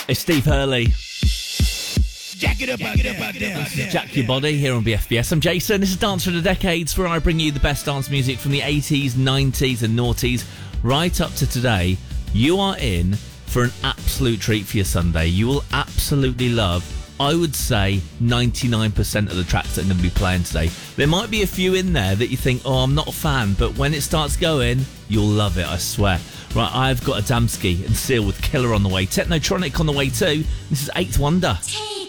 It's Steve Hurley. Jack it up, Jack your body here on BFBS. I'm Jason. This is Dance for the Decades, where I bring you the best dance music from the 80s, 90s and noughties right up to today. You are in for an absolute treat for your Sunday. You will absolutely love, I would say, 99% of the tracks that I'm going to be playing today. There might be a few in there that you think, oh, I'm not a fan, but when it starts going, you'll love it, I swear. Right, I've got Adamski and Seal with Killer on the way. Technotronic on the way too. This is Eighth Wonder.